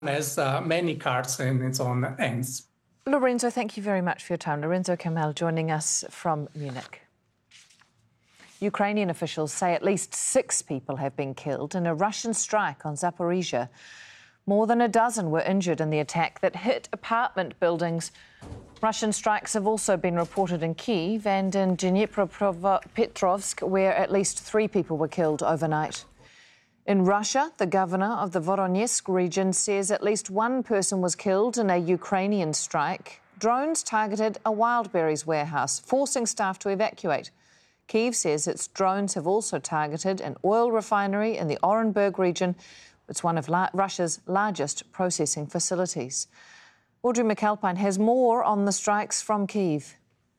has many cards in its own hands. Lorenzo, thank you very much for your time. Lorenzo Kamel joining us from Munich. Ukrainian officials say at least 6 people have been killed in a Russian strike on Zaporizhia. More than a dozen were injured in the attack that hit apartment buildings. Russian strikes have also been reported in Kyiv and in Dnipropetrovsk, where at least 3 people were killed overnight. In Russia, the governor of the Voronezh region says at least 1 person was killed in a Ukrainian strike. Drones targeted a Wildberries warehouse, forcing staff to evacuate. Kyiv says its drones have also targeted an oil refinery in the Orenburg region. It's one of Russia's largest processing facilities. Audrey McAlpine has more on the strikes from Kyiv.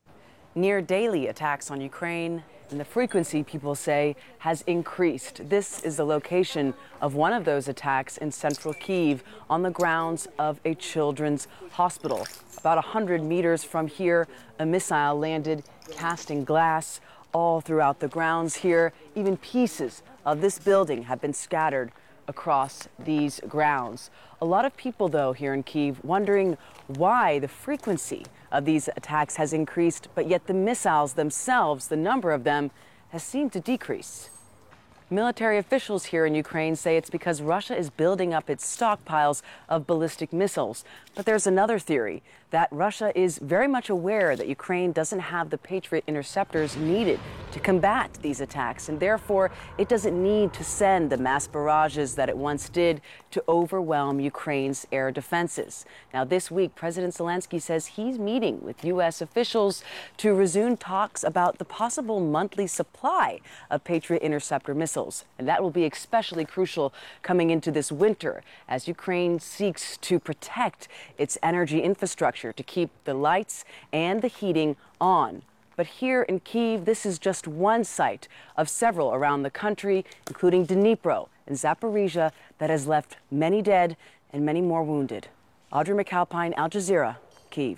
Near daily attacks on Ukraine, and the frequency, people say, has increased. This is the location of one of those attacks in central Kyiv on the grounds of a children's hospital. About 100 meters from here, a missile landed, casting glass all throughout the grounds here. Even pieces of this building have been scattered across these grounds. A lot of people, though, here in Kyiv wondering why the frequency of these attacks has increased, but yet the missiles themselves, the number of them, has seemed to decrease. Military officials here in Ukraine say it's because Russia is building up its stockpiles of ballistic missiles. But there's another theory, that Russia is very much aware that Ukraine doesn't have the Patriot interceptors needed to combat these attacks, and therefore it doesn't need to send the mass barrages that it once did to overwhelm Ukraine's air defenses. Now, this week, President Zelensky says he's meeting with U.S. officials to resume talks about the possible monthly supply of Patriot interceptor missiles. And that will be especially crucial coming into this winter as Ukraine seeks to protect its energy infrastructure to keep the lights and the heating on. But here in Kyiv, this is just one site of several around the country, including Dnipro and Zaporizhia, that has left many dead and many more wounded. Audrey McAlpine, Al Jazeera, Kyiv.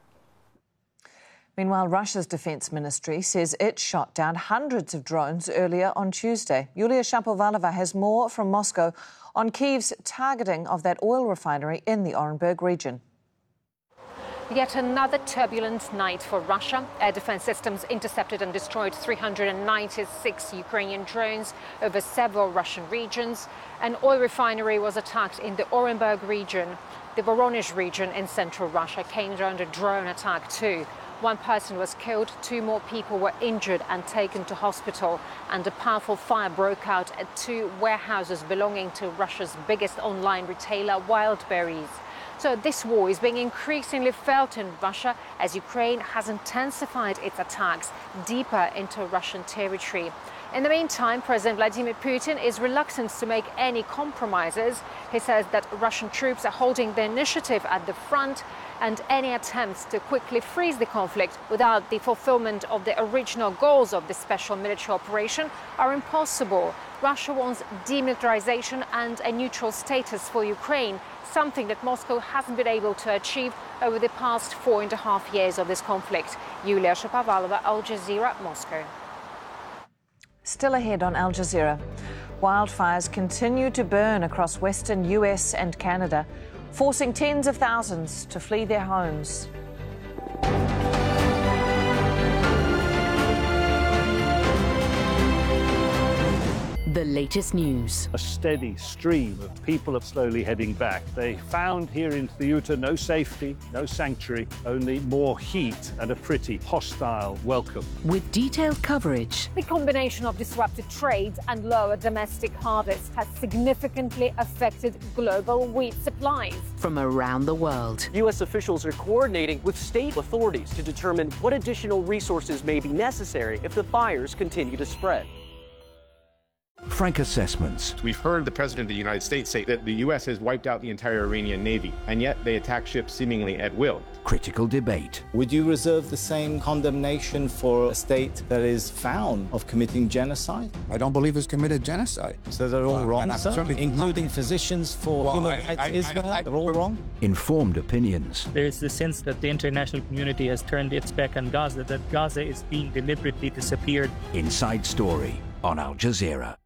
Meanwhile, Russia's defense ministry says it shot down hundreds of drones earlier on Tuesday. Yulia Shapovalova has more from Moscow on Kyiv's targeting of that oil refinery in the Orenburg region. Yet another turbulent night for Russia. Air defense systems intercepted and destroyed 396 Ukrainian drones over several Russian regions. An oil refinery was attacked in the Orenburg region. The Voronezh region in central Russia came under drone attack too. 1 person was killed, 2 more people were injured and taken to hospital, and a powerful fire broke out at 2 warehouses belonging to Russia's biggest online retailer, Wildberries. So this war is being increasingly felt in Russia as Ukraine has intensified its attacks deeper into Russian territory. In the meantime, President Vladimir Putin is reluctant to make any compromises. He says that Russian troops are holding the initiative at the front, and any attempts to quickly freeze the conflict without the fulfillment of the original goals of the special military operation are impossible. Russia wants demilitarization and a neutral status for Ukraine, something that Moscow hasn't been able to achieve over the past 4.5 years of this conflict. Yulia Shapovalova, Al Jazeera, Moscow. Still ahead on Al Jazeera, wildfires continue to burn across western US and Canada, forcing tens of thousands to flee their homes. The latest news. A steady stream of people are slowly heading back. They found here in Ceuta no safety, no sanctuary, only more heat and a pretty hostile welcome. With detailed coverage. The combination of disrupted trade and lower domestic harvests has significantly affected global wheat supplies. From around the world. U.S. officials are coordinating with state authorities to determine what additional resources may be necessary if the fires continue to spread. Frank Assessments. We've heard the President of the United States say that the U.S. has wiped out the entire Iranian Navy, and yet they attack ships seemingly at will. Critical debate. Would you reserve the same condemnation for a state that is found of committing genocide? I don't believe it's committed genocide. So they're all wrong, sir? Including physicians for human rights Israel? They're all wrong? Informed opinions. There is the sense that the international community has turned its back on Gaza, that Gaza is being deliberately disappeared. Inside Story on Al Jazeera.